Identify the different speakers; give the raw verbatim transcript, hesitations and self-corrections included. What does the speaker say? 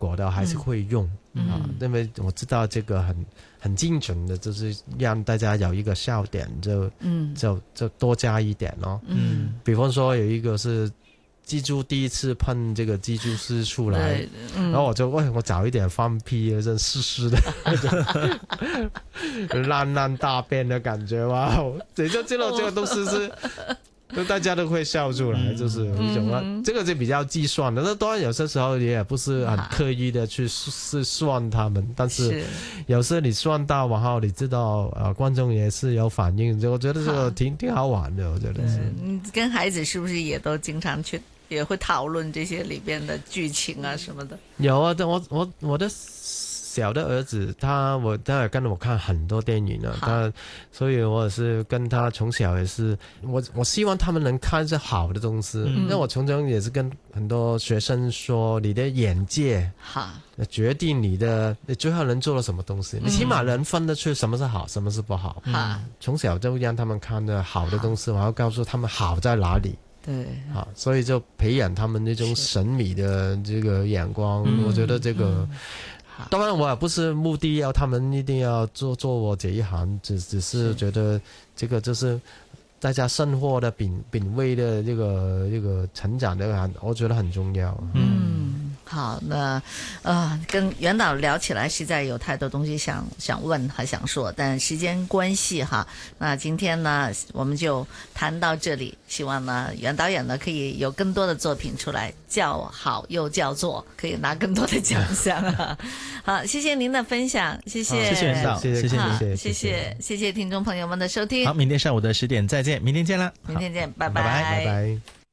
Speaker 1: 果的还是会用、嗯、啊，因为我知道这个很很精准的，就是让大家有一个笑点，就嗯就就多加一点咯。嗯，比方说有一个是蜘蛛第一次碰这个蜘蛛丝出来，嗯、然后我就喂我找一点放屁，真湿湿的，烂烂大便的感觉哇！你就知道这个东西是。就大家都会笑出来，就是一种、嗯、这个就比较计算的。那当然有些时候也不是很刻意的去是算他们，但是有时你算到然后你知道呃观众也是有反应，我觉得这个挺挺好玩的。我觉得是。
Speaker 2: 你跟孩子是不是也都经常去也会讨论这些里边的剧情啊什么的？
Speaker 1: 有啊，我我我的。小的儿子他我他也跟我看很多电影了，他所以我也是跟他从小也是我我希望他们能看是好的东西，因为、嗯、我从中也是跟很多学生说，你的眼界决定你的你最后能做了什么东西，你起码能分得出什么是好什么是不好、嗯、从小就让他们看的好的东西，我要告诉他们好在哪里。
Speaker 2: 对，
Speaker 1: 好，所以就培养他们那种审美的这个眼光，我觉得这个、嗯当然我也不是目的要他们一定要做做我这一行，只只是觉得这个就是大家生活的品品味的这个这个成长的，我觉得很重要。
Speaker 2: 嗯，好，那呃跟袁导聊起来实在有太多东西想想问还想说，但时间关系哈，那今天呢我们就谈到这里，希望呢袁导演呢可以有更多的作品出来，叫好又叫座，可以拿更多的奖项啊。好，谢谢您的分享，谢谢，
Speaker 3: 谢谢袁导，谢谢
Speaker 2: 谢谢谢谢谢谢听众朋友们的收听。
Speaker 3: 好，明天上午的十点再见，明天见了，
Speaker 2: 明天见，拜拜
Speaker 1: 拜拜。